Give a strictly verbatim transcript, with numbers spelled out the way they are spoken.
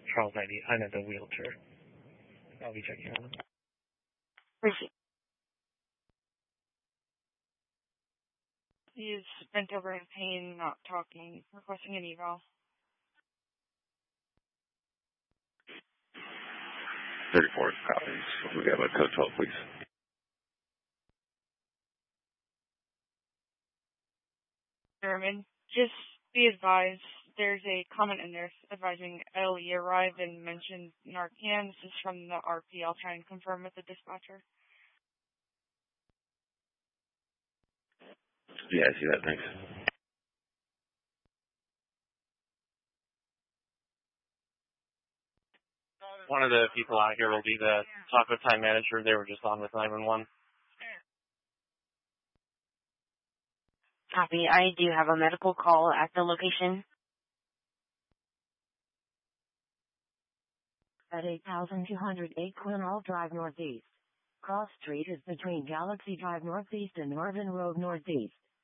Charles ninety, I'm at the wheelchair. I'll be checking on him. Appreciate. He is bent over in pain, not talking, requesting an eval. thirty-four copies. We got a code twelve, please. German, just be advised, there's a comment in there advising L E arrived and mentioned Narcan. This is from the R P. I'll try and confirm with the dispatcher. Yeah, I see that. Thanks. One of the people out here will be the Taco Time manager. They were just on with nine one one. Copy. I do have a medical call at the location. At eight thousand two hundred eight Quinall Drive Northeast. Cross Street is between Galaxy Drive Northeast and Marvin Road Northeast.